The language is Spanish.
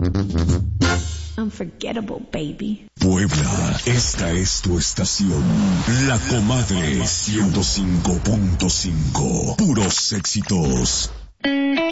Unforgettable, baby. Puebla, esta es tu estación. La Comadre 105.5. Puros éxitos.